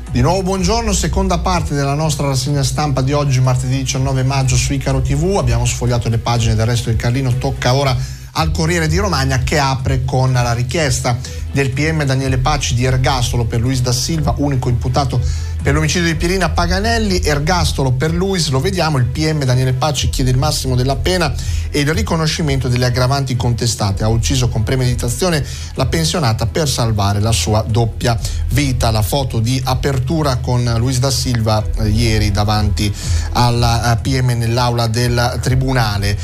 Di nuovo buongiorno, seconda parte della nostra rassegna stampa di oggi, martedì 19 maggio su Icaro TV. Abbiamo sfogliato le pagine del Resto del Carlino, tocca ora al Corriere di Romagna, che apre con la richiesta del PM Daniele Paci di ergastolo per Luis da Silva, unico imputato per l'omicidio di Pierina Paganelli. Ergastolo per Luis, lo vediamo, il PM Daniele Paci chiede il massimo della pena e il riconoscimento delle aggravanti contestate. Ha ucciso con premeditazione la pensionata per salvare la sua doppia vita. La foto di apertura con Luis da Silva ieri davanti al PM nell'aula del tribunale.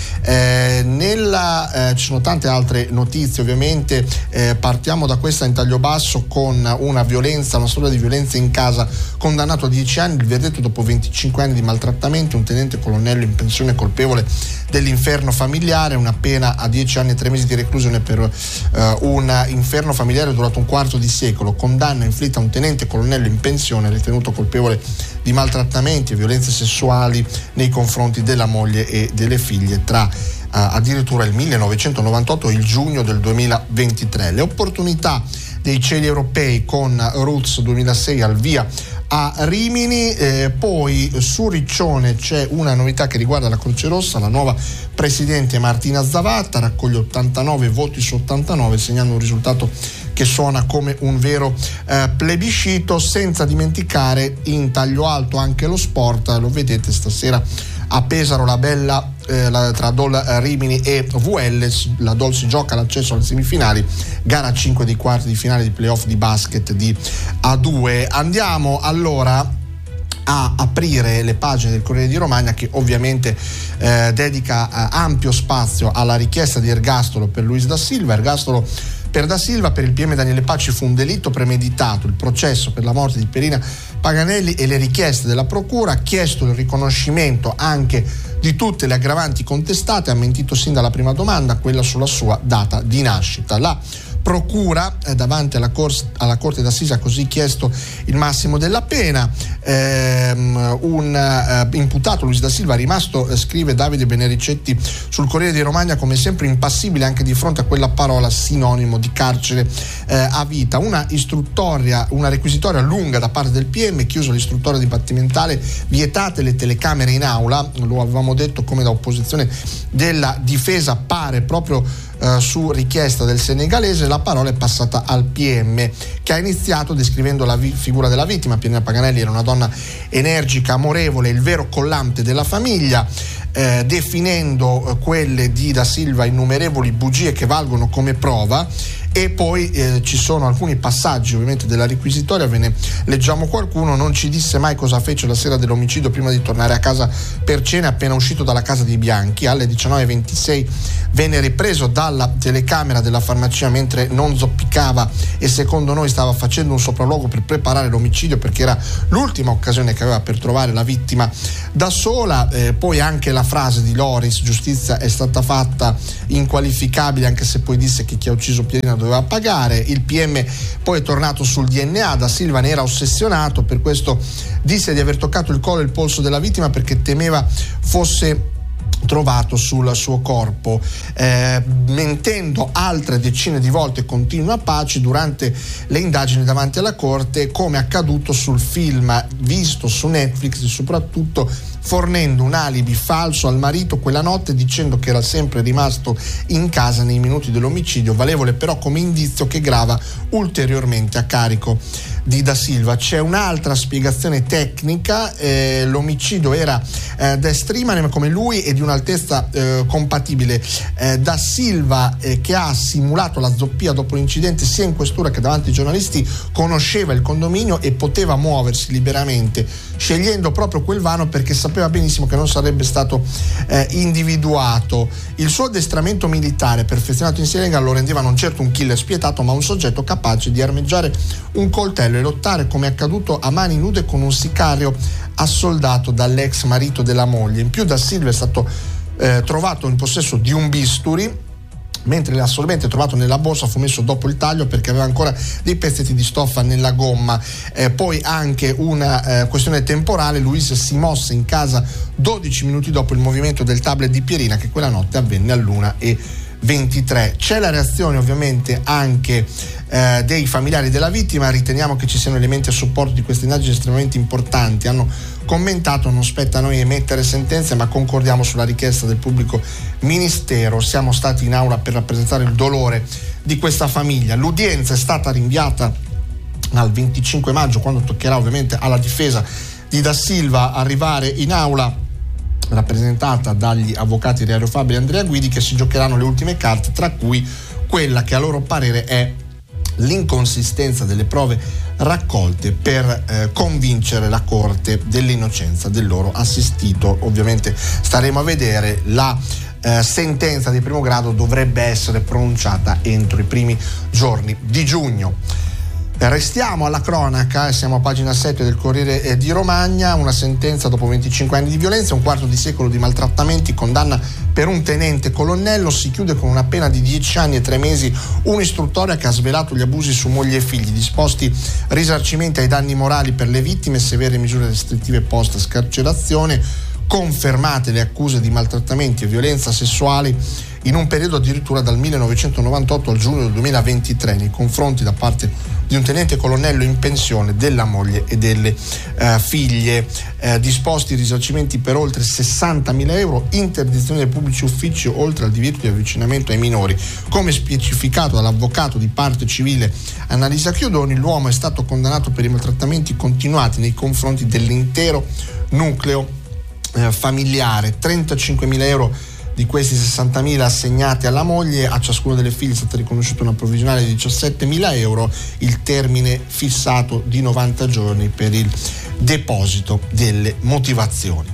Ci sono tante altre notizie, ovviamente. Partiamo da questa in taglio basso con una storia di violenza in casa, condannato a 10 anni, il verdetto dopo 25 anni di maltrattamenti, un tenente colonnello in pensione colpevole dell'inferno familiare, una pena a 10 anni e 3 mesi di reclusione per un inferno familiare durato un quarto di secolo, condanna inflitta a un tenente colonnello in pensione ritenuto colpevole di maltrattamenti e violenze sessuali nei confronti della moglie e delle figlie tra addirittura il 1998 e il giugno del 2023. Le opportunità dei cieli europei con Roots 2006 al via a Rimini. Poi su Riccione c'è una novità che riguarda la Croce Rossa. La nuova presidente Martina Zavatta raccoglie 89 voti su 89, segnando un risultato che suona come un vero plebiscito, senza dimenticare in taglio alto anche lo sport. Lo vedete stasera a Pesaro, la bella tra Dol Rimini e VL. La Dol si gioca l'accesso alle semifinali, gara 5 dei quarti di finale di playoff di basket di A2. Andiamo allora a aprire le pagine del Corriere di Romagna, che ovviamente dedica ampio spazio alla richiesta di ergastolo per Luis da Silva. Ergastolo per da Silva, per il PM Daniele Paci fu un delitto premeditato. Il processo per la morte di Pierina Paganelli e le richieste della procura, ha chiesto il riconoscimento anche di tutte le aggravanti contestate, ha mentito sin dalla prima domanda, quella sulla sua data di nascita. La procura davanti alla Corte d'Assise ha così chiesto il massimo della pena. Un imputato, Luis da Silva, è rimasto, scrive Davide Benericetti sul Corriere di Romagna, come sempre impassibile anche di fronte a quella parola sinonimo di carcere a vita. Una requisitoria lunga da parte del PM, chiuso l'istruttoria dibattimentale, vietate le telecamere in aula. Lo avevamo detto, come da opposizione della difesa pare proprio su richiesta del senegalese. La parola è passata al PM, che ha iniziato descrivendo la figura della vittima. Pierina Paganelli era una donna energica, amorevole, il vero collante della famiglia, definendo quelle di da Silva innumerevoli bugie che valgono come prova. E poi ci sono alcuni passaggi ovviamente della requisitoria, ve ne leggiamo qualcuno. Non ci disse mai cosa fece la sera dell'omicidio prima di tornare a casa per cena, appena uscito dalla casa dei Bianchi. Alle 19:26 venne ripreso dalla telecamera della farmacia mentre non zoppicava e secondo noi stava facendo un sopralluogo per preparare l'omicidio, perché era l'ultima occasione che aveva per trovare la vittima da sola. Poi anche la frase di Loris, giustizia è stata fatta, inqualificabile, anche se poi disse che chi ha ucciso Pierina doveva pagare. Il PM poi è tornato sul DNA. Da Silva ne era ossessionato, per questo disse di aver toccato il collo e il polso della vittima perché temeva fosse trovato sul suo corpo. Mentendo altre decine di volte, continua Paci durante le indagini davanti alla Corte, come accaduto sul film visto su Netflix, e soprattutto fornendo un alibi falso al marito quella notte, dicendo che era sempre rimasto in casa nei minuti dell'omicidio, valevole però come indizio che grava ulteriormente a carico di da Silva. C'è un'altra spiegazione tecnica: l'omicidio era destro Imanem come lui e di un'altezza compatibile. Da Silva, che ha simulato la zoppia dopo l'incidente sia in questura che davanti ai giornalisti, conosceva il condominio e poteva muoversi liberamente, scegliendo proprio quel vano perché sapeva benissimo che non sarebbe stato individuato. Il suo addestramento militare perfezionato in Senegal lo rendeva non certo un killer spietato, ma un soggetto capace di armeggiare un coltello e lottare, come è accaduto, a mani nude con un sicario assoldato dall'ex marito della moglie. In più da Silva è stato trovato in possesso di un bisturi, mentre l'assorbente trovato nella borsa fu messo dopo il taglio perché aveva ancora dei pezzetti di stoffa nella gomma. Poi anche una questione temporale: Luis si mosse in casa 12 minuti dopo il movimento del tablet di Pierina, che quella notte avvenne all'1:20. 2023. C'è la reazione ovviamente anche dei familiari della vittima. Riteniamo che ci siano elementi a supporto di queste indagini estremamente importanti. Hanno commentato: non spetta a noi emettere sentenze, ma concordiamo sulla richiesta del pubblico ministero. Siamo stati in aula per rappresentare il dolore di questa famiglia. L'udienza è stata rinviata al 25 maggio, quando toccherà ovviamente alla difesa di Da Silva arrivare in aula, rappresentata dagli avvocati Ilario Fabbri e Andrea Guidi, che si giocheranno le ultime carte, tra cui quella che a loro parere è l'inconsistenza delle prove raccolte per convincere la Corte dell'innocenza del loro assistito. Ovviamente staremo a vedere. La sentenza di primo grado dovrebbe essere pronunciata entro i primi giorni di giugno. Restiamo alla cronaca, siamo a pagina 7 del Corriere di Romagna. Una sentenza dopo 25 anni di violenza, un quarto di secolo di maltrattamenti, condanna per un tenente colonnello. Si chiude con una pena di 10 anni e 3 mesi un'istruttoria che ha svelato gli abusi su moglie e figli. Disposti risarcimenti ai danni morali per le vittime, severe misure restrittive post scarcerazione, confermate le accuse di maltrattamenti e violenza sessuale in un periodo addirittura dal 1998 al giugno del 2023 nei confronti da parte di un tenente colonnello in pensione, della moglie e delle figlie. Disposti risarcimenti per oltre 60.000 euro, interdizione dai pubblici uffici oltre al divieto di avvicinamento ai minori. Come specificato dall'avvocato di parte civile Annalisa Chiodoni, l'uomo è stato condannato per i maltrattamenti continuati nei confronti dell'intero nucleo familiare. 35.000 euro di questi 60.000 assegnati alla moglie. A ciascuna delle figlie è stata riconosciuta una provvisionale di 17.000 euro, il termine fissato di 90 giorni per il deposito delle motivazioni.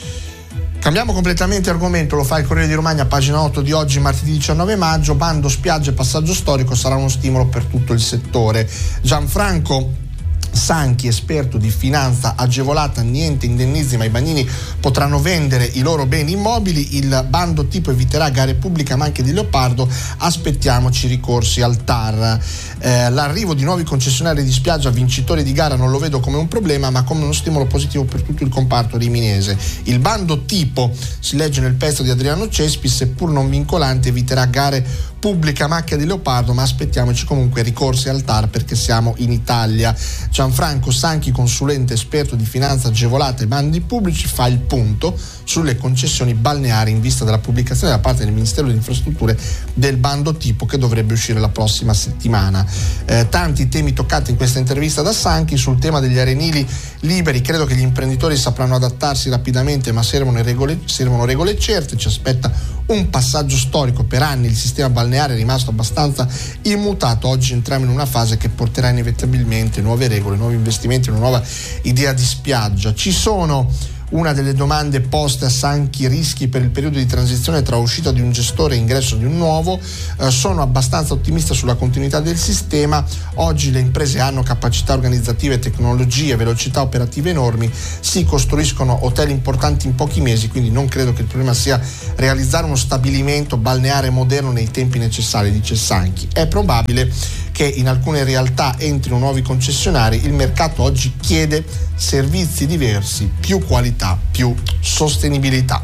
Cambiamo completamente argomento, lo fa il Corriere di Romagna, pagina 8 di oggi, martedì 19 maggio. Bando spiagge passaggio storico sarà uno stimolo per tutto il settore. Gianfranco Sanchi, esperto di finanza agevolata, niente indennizzi ma i bagnini potranno vendere i loro beni immobili. Il bando tipo eviterà gare pubbliche ma anche di leopardo, aspettiamoci ricorsi al TAR. L'arrivo di nuovi concessionari di spiaggia vincitori di gara non lo vedo come un problema ma come uno stimolo positivo per tutto il comparto riminese. Il bando tipo, si legge nel pezzo di Adriano Cespi, seppur non vincolante eviterà gare pubbliche a macchia di leopardo, ma aspettiamoci comunque ricorsi al TAR perché siamo in Italia. Gianfranco Sanchi, consulente esperto di finanza agevolata e bandi pubblici, fa il punto sulle concessioni balneari in vista della pubblicazione da parte del Ministero delle Infrastrutture del bando tipo che dovrebbe uscire la prossima settimana. Tanti temi toccati in questa intervista da Sanchi. Sul tema degli arenili liberi credo che gli imprenditori sapranno adattarsi rapidamente, ma servono regole certe. Ci aspetta un passaggio storico. Per anni il sistema balneare è rimasto abbastanza immutato. Oggi entriamo in una fase che porterà inevitabilmente nuove regole, nuovi investimenti, una nuova idea di spiaggia. Ci sono una delle domande poste a Sanchi: rischi per il periodo di transizione tra uscita di un gestore e ingresso di un nuovo. Sono abbastanza ottimista sulla continuità del sistema. Oggi le imprese hanno capacità organizzative, tecnologie, velocità operative enormi, si costruiscono hotel importanti in pochi mesi, quindi non credo che il problema sia realizzare uno stabilimento balneare moderno nei tempi necessari, dice Sanchi. È probabile che in alcune realtà entrino nuovi concessionari. Il mercato oggi chiede servizi diversi, più qualità, più sostenibilità.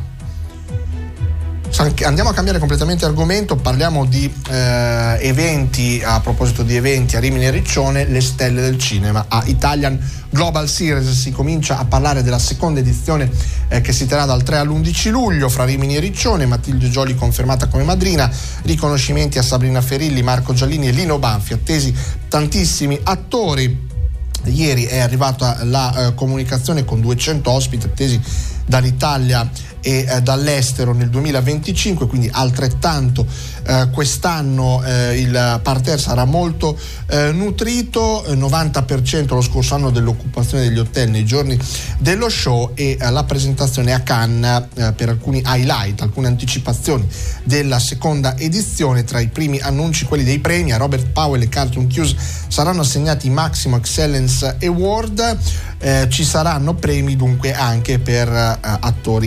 Andiamo a cambiare completamente argomento, parliamo di eventi. A proposito di eventi, a Rimini e Riccione, le stelle del cinema. A Italian Global Series si comincia a parlare della seconda edizione che si terrà dal 3 all'11 luglio fra Rimini e Riccione. Matilde Gioli confermata come madrina, riconoscimenti a Sabrina Ferilli, Marco Giallini e Lino Banfi, attesi tantissimi attori. Ieri è arrivata la comunicazione con 200 ospiti attesi dall'Italia e dall'estero nel 2025, quindi altrettanto quest'anno. Il parterre sarà molto nutrito, 90% lo scorso anno dell'occupazione degli hotel nei giorni dello show, e la presentazione a Cannes per alcuni highlight, alcune anticipazioni della seconda edizione. Tra i primi annunci quelli dei premi. A Robert Powell e Carlton Cuse saranno assegnati i Maximo Excellence Award. Ci saranno premi dunque anche per attori italiani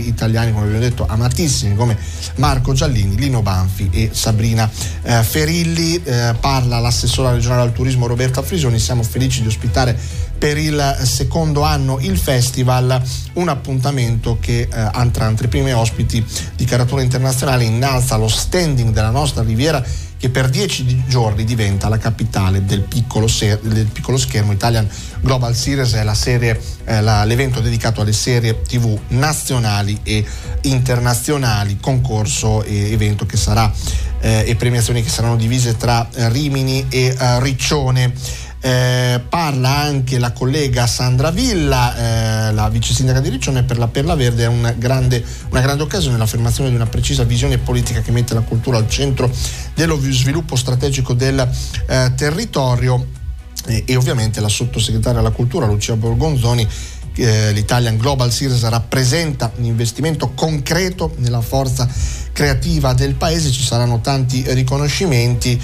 italiani, come abbiamo detto, amatissimi, come Marco Giallini, Lino Banfi e Sabrina Ferilli. Parla l'assessora regionale al turismo Roberta Frisoni. Siamo felici di ospitare per il secondo anno il festival, un appuntamento che tra i primi ospiti di caratura internazionale innalza lo standing della nostra Riviera, che per 10 giorni diventa la capitale del piccolo schermo. Italian Global Series è l'evento dedicato alle serie TV nazionali e internazionali, concorso e evento che sarà e premiazioni che saranno divise tra Rimini e Riccione. Parla anche la collega Sandra Villa, la vice sindaca di Riccione. Per la Perla Verde è una grande occasione, l'affermazione di una precisa visione politica che mette la cultura al centro dello sviluppo strategico del territorio, e ovviamente la sottosegretaria alla cultura Lucia Borgonzoni. L'Italian Global Series rappresenta un investimento concreto nella forza creativa del paese. Ci saranno tanti riconoscimenti,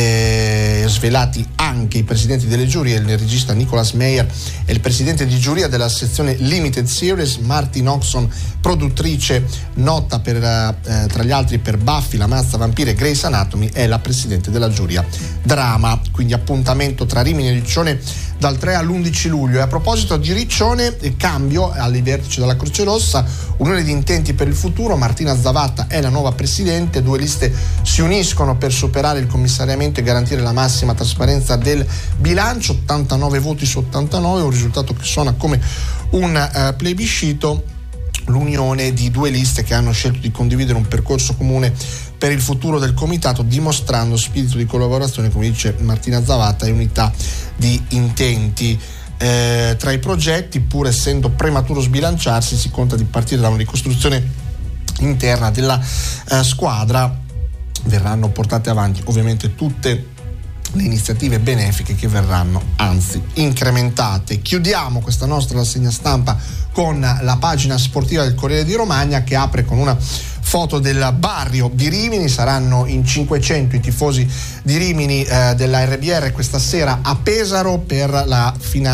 svelati anche i presidenti delle giurie, il regista Nicolas Meyer e il presidente di giuria della sezione Limited Series Martin Oxon, produttrice nota tra gli altri per Buffy, La Mazza Vampire e Grey's Anatomy, è la presidente della giuria drama. Quindi appuntamento tra Rimini e Riccione dal 3 all'11 luglio. E a proposito di Riccione, cambio alle vertici della Croce Rossa, unione di intenti per il futuro. Martina Zavatta è la nuova presidente, 2 liste si uniscono per superare il commissariamento e garantire la massima trasparenza del bilancio, 89 voti su 89, un risultato che suona come un plebiscito. L'unione di 2 liste che hanno scelto di condividere un percorso comune per il futuro del comitato, dimostrando spirito di collaborazione, come dice Martina Zavatta, e unità di intenti. Tra i progetti, pur essendo prematuro sbilanciarsi, si conta di partire da una ricostruzione interna della squadra. Verranno portate avanti ovviamente tutte le iniziative benefiche che verranno anzi incrementate. Chiudiamo questa nostra rassegna stampa con la pagina sportiva del Corriere di Romagna, che apre con una foto del barrio di Rimini. Saranno in 500 i tifosi di Rimini della RBR questa sera a Pesaro per la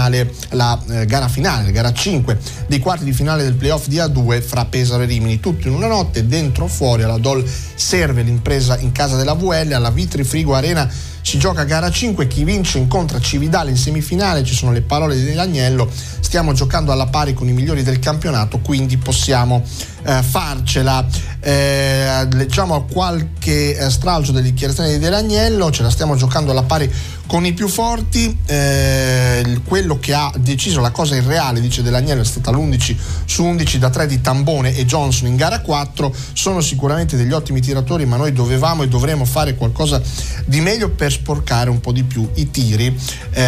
gara 5 dei quarti di finale del playoff di A2 fra Pesaro e Rimini, tutto in una notte, dentro o fuori. Alla Dol serve l'impresa in casa della VL, alla Vitri Frigo Arena si gioca gara 5, chi vince incontra Cividale in semifinale. Ci sono le parole di Dell'Agnello: stiamo giocando alla pari con i migliori del campionato, quindi possiamo farcela. Leggiamo qualche stralcio delle dichiarazioni di Dell'Agnello: ce la stiamo giocando alla pari con i più forti. Quello che ha deciso la cosa irreale, dice Dell'Agnello, è stata l'11 su 11 da 3 di Tambone e Johnson in gara 4. Sono sicuramente degli ottimi tiratori, ma noi dovevamo e dovremo fare qualcosa di meglio per sporcare un po' di più i tiri.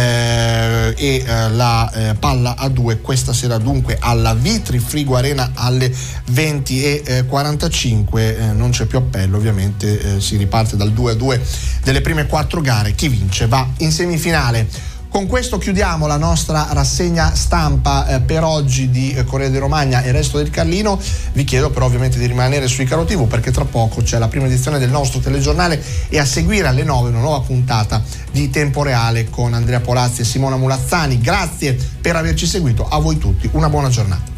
La palla a 2 questa sera dunque alla Vitri Frigo Arena alle 20:45. Non c'è più appello, ovviamente si riparte dal 2-2 delle prime 4 gare. Chi vince va in semifinale. Con questo chiudiamo la nostra rassegna stampa per oggi di Corriere di Romagna e Resto del Carlino. Vi chiedo però ovviamente di rimanere su Icaro TV, perché tra poco c'è la prima edizione del nostro telegiornale e a seguire alle 9 una nuova puntata di Tempo Reale con Andrea Polazzi e Simona Mulazzani. Grazie per averci seguito, a voi tutti una buona giornata.